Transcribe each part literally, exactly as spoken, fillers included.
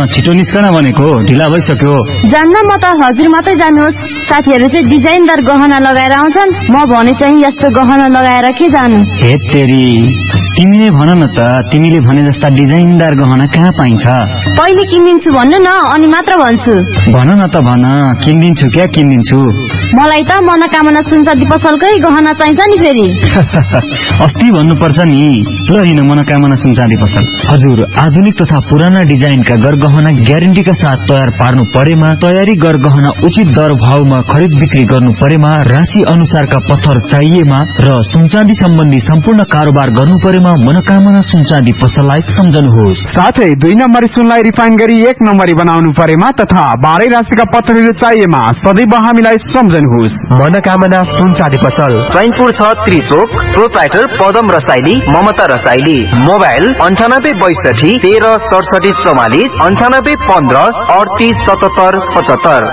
छिटो निस्कन भनेको, ढिला भइसक्यो। जान्न म त हजुर मात्रै जानुहोस्। साथीहरू चाहिँ डिजाइनदार गहना लगाएर आउँछन्, म भने चाहिँ यस्तो गहना लगाएर के जानु। हे तेरी, तिमीले भन न त, तिमीले भने जस्ता डिजाइनदार गहना कहाँ पाइन्छ? पहिले किनिदिन्छु भन्नु न, अनि मात्र भन्छु। भन न त भन, किनिदिन्छु क्या किनिदिन्छु। मलाई त मनोकामना सुनचाँदी पसलकै गहना चाहिन्छ नि फेरि। अस्ति भन्नुपर्छ नि। ल हिँड मनोकामना सुनचाँदी पसल। हजुर, आधुनिक तथा पुराना डिजाइनका गरगहना ग्यारेन्टीका साथ तयार पार्नु परेमा, तयारी गरगहना उचित दर भावमा खरिद बिक्री गर्नु परेमा, राशि अनुसारका पत्थर चाहिएमा र सुनचाँदी सम्बन्धी सम्पूर्ण कारोबार गर्नु परेमा मनोकामना सुनचाँदी पसललाई सम्झनुहोस्। साथै दुई नम्बरी सुनलाई रिफाइन गरी एक नम्बरी बनाउनु परेमा तथा बाह्रै राशिका पत्थरहरू चाहिएमा सदैव हामीलाई सम्झनुहोस्। मनोकामना सुनचाँदी पसल, चैनपुर छ त्रिचोक, प्रोप्राइटर पदम रसाइली, ममता रसाइली। मोबाइल अन्ठानब्बे बैसठी तेह्र सडसठी चौवालिस, अन्ठानब्बे पन्ध्र अडतिस सतहत्तर पचहत्तर।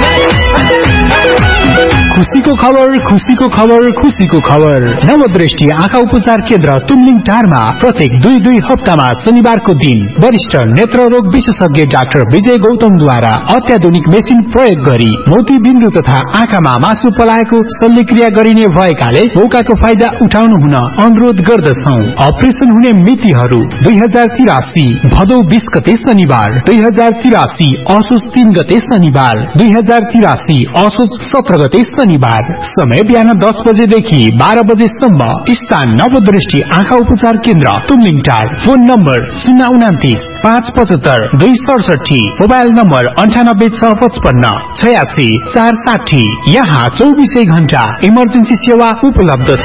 खुसीको खबर, खुसीको खबर, खुसीको खबर। नवदृष्टि आँखा उपचार केन्द्र तुमलिङ टारमा प्रत्येक दुई दुई हप्तामा शनिबारको दिन वरिष्ठ नेत्र रोग विशेषज्ञ डाक्टर विजय गौतमद्वारा अत्याधुनिक मेसिन प्रयोग गरी मोती बिन्दु तथा आँखामा मासु पलाएको शल्यक्रिया गरिने भएकाले मौकाको फाइदा उठाउनु हुन अनुरोध गर्दछौ। अपरेसन हुने मितिहरू दुई हजार तिरासी भदौ बीस गते शनिबार, दुई हजार तिरासी असोज तीन गते शनिबार, दुई हजार तिरासी असोज सत्र गते शनिबार। समय बिहान दस बजेदेखि बाह्र बजेसम्म। स्थान नवदृष्टि आँखा उपचार केन्द्र तुमलिङ टार। फोन नम्बर शून्य उनातिस पाँच पचहत्तर दुई सडसठी। मोबाइल नम्बर अन्ठानब्बे छ पचपन्न छयासी चार साठी। यहाँ चौबिसै घण्टा इमर्जेन्सी सेवा उपलब्ध छ।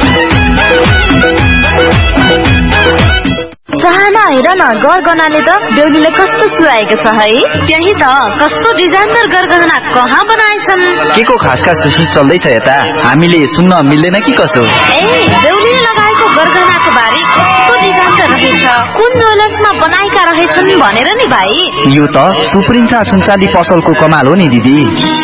चाहना हेर न, गरगहनाले त बेहुलीले कस्तो सुहाएको छ है। त्यही त, कस्तो डिजाइनदार गरगहना कहाँ बनाएछन्? के को खास खास विशेष चल्दैछ यता? हामीले सुन्न मिल्दैन कि कसो? ए, बेहुलीले लगाएको गरगहनाको बारे कस्तो डिजाइनदार रहेछ, कुन ज्वेलर्समा बनाएका रहेछन् भनेर नि भाइ। यो त सुप्रिन्सा सुनचाँदी पसलको कमाल हो नि दिदी।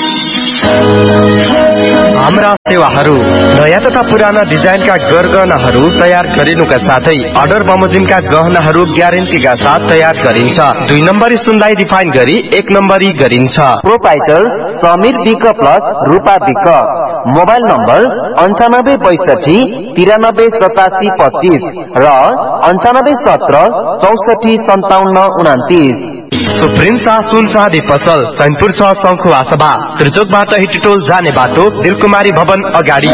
हाम्रा सेवाहरू नयाँ तथा पुराना डिजाइनका गरगहनाहरू तयार गरिनुका साथै अर्डर बमोजिमका गहनाहरू ग्यारेन्टीका साथ तयार गरिन्छ। दुई नम्बरी सुनलाई रिफाइन गरी एक नम्बरी गरिन्छ। प्रोप्राइटर समीर विक प्लस रूपा विक। मोबाइल नम्बर अन्ठानब्बे बैसठी तिरानब्बे सतासी पच्चिस र अन्ठानब्बे सत्र चौसठी सन्ताउन्न उनातिस। सुप्रिन्सा सुनचाँदी पसल, चैनपुर छ शङ्खुवा सभा, त्रिचोकबाट हिटिटोल जाने बाटो, दिलकुमारी भवन अगाडि।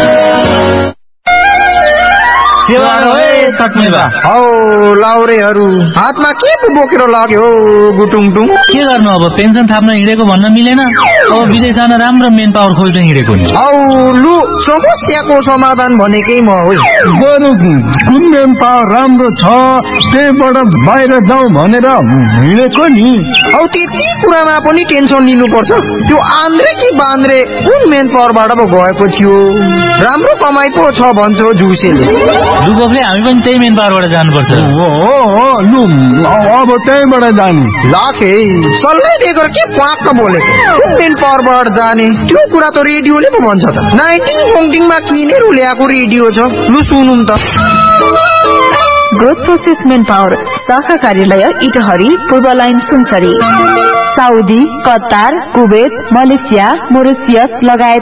हौ लाउरेहरू हातमा के बोकेर लाग्यो गुटुङटुङ? के गर्नु अब, पेन्सन थाप्न हिँडेको भन्न मिलेन। अब विदेश जान राम्रो मेन पावर खोज्न हिँडेको नि। हौ लु, समस्याको समाधान भनेकै म हो। बरु कुन मेन पावर राम्रो छ त्यहीबाट बाहिर जाउँ भनेर हिँडेको नि। हौ त्यति कुरामा पनि टेन्सन लिनुपर्छ? त्यो आन्द्रे कि बान्द्रे कुन मेन पावरबाट पो गएको थियो? राम्रो कमाइ पो छ भन्छ झुसेले। लुगोफले हामी पनि त्यही मेन पावरबाट जानुपर्छ। हो हो लु, अब त्यहीबाट जानु। लाखे सल्लाह दिएको के पाक्क बोलेको? कुन मेन पावरबाट जाने? त्यो कुरा त रेडियोले पो भन्छ त। नाइन्टिङ फोङ्टिङमा किनेर ल्याएको रेडियो छ, लु सुनौँ त। ग्रोथ प्रोसेस मेन पावर शाखा कार्यालय इटहरी, पूर्व line Sunsari. Saudi, Qatar, Kuwait, Malaysia, Mauritius लगायत